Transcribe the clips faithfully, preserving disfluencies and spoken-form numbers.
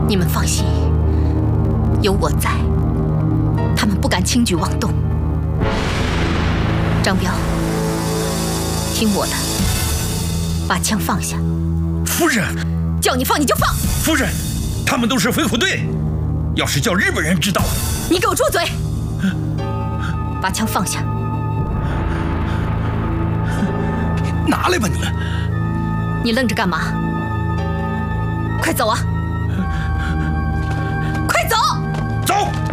你们放心，有我在，他们不敢轻举妄动。张彪，听我的，把枪放下。 夫人， 叫你放你就放。 夫人，他们都是飞虎队，要是叫日本人知道， 你给我住嘴！把枪放下。 拿来吧你！ 你愣着干嘛？快走啊！快走！ 走！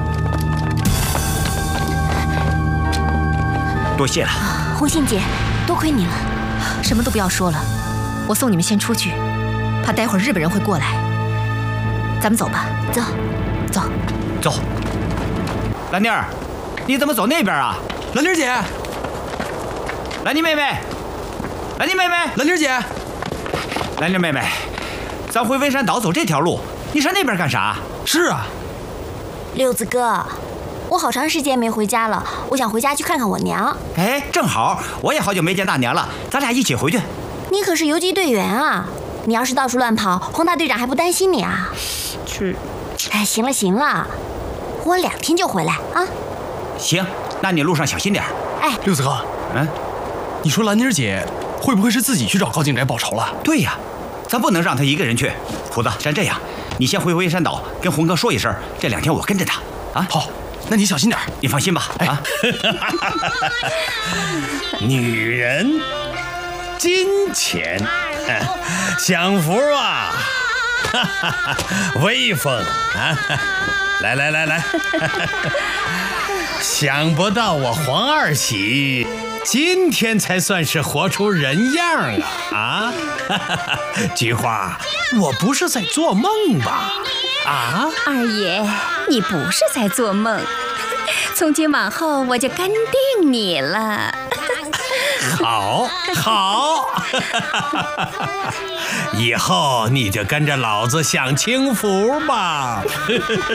多谢了， 红杏姐，多亏你了。 什么都不要说了，我送你们先出去，怕待会儿日本人会过来。咱们走吧。 走， 走， 走。兰妮儿，你怎么走那边啊？ 兰妮姐， 兰妮妹妹，兰妮妹妹， 兰妮姐， 兰妮妹妹，咱回文山岛走这条路，你上那边干啥？ 是啊， 六子哥，我好长时间没回家了，我想回家去看看我娘。 哎，正好，我也好久没见大娘了，咱俩一起回去。 你可是游击队员啊，你要是到处乱跑，洪大队长还不担心你啊？ 去。 哎，行了行了，我两天就回来啊。 行，那你路上小心点。 哎， 六子哥， 嗯， 你说兰妮姐会不会是自己去找高进宅报仇了？ 对呀，咱不能让他一个人去。虎子，咱这样，你先回文山岛跟红哥说一声，这两天我跟着他啊。 好，那你小心点。 你放心吧。哎、啊， 女人，金钱，享福啊，威风啊！来来来来，想不到我黄二喜今天才算是活出人样啊！啊，菊花，我不是在做梦吧？啊， 二爷，你不是在做梦，从今往后我就跟定你了。 好，好，以后你就跟着老子享清福吧。